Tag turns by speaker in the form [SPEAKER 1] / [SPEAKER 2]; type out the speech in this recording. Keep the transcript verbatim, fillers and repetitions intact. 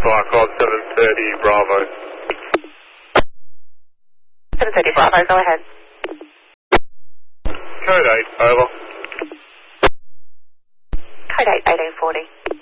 [SPEAKER 1] Flight call seven thirty Bravo.
[SPEAKER 2] seven thirty Bravo, go ahead.
[SPEAKER 1] Code eight, over.
[SPEAKER 2] Code eight, eighteen forty.